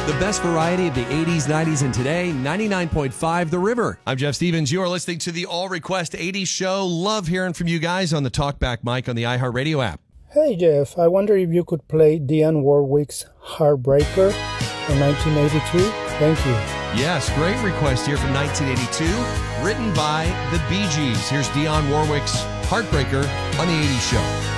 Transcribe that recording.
The best variety of the 80s, 90s, and today, 99.5 The River. I'm Jeff Stevens. You are listening to the All Request 80s show. Love hearing from you guys on the Talkback mic on the iHeartRadio app. Hey, Jeff. I wonder if you could play Dionne Warwick's Heartbreaker from 1982. Thank you. Yes, great request here from 1982, written by the Bee Gees. Here's Dionne Warwick's Heartbreaker on the 80s show.